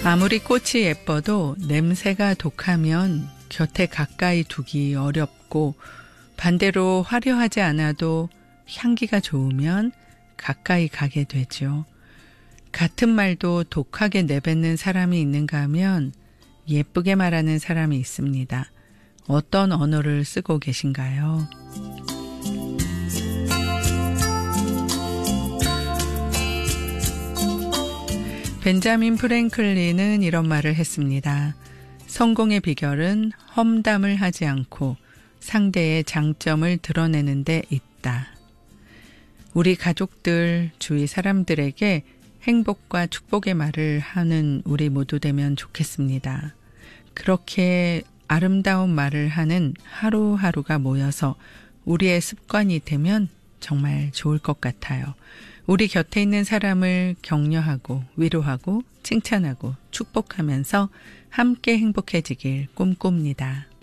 아무리 꽃이 예뻐도 냄새가 독하면 곁에 가까이 두기 어렵고 반대로 화려하지 않아도 향기가 좋으면 가까이 가게 되죠. 같은 말도 독하게 내뱉는 사람이 있는가 하면 예쁘게 말하는 사람이 있습니다. 어떤 언어를 쓰고 계신가요? 벤자민 프랭클린은 이런 말을 했습니다. 성공의 비결은 험담을 하지 않고 상대의 장점을 드러내는 데 있다. 우리 가족들, 주위 사람들에게 행복과 축복의 말을 하는 우리 모두 되면 좋겠습니다. 그렇게 아름다운 말을 하는 하루하루가 모여서 우리의 습관이 되면 정말 좋을 것 같아요. 우리 곁에 있는 사람을 격려하고 위로하고 칭찬하고 축복하면서 함께 행복해지길 꿈꿉니다.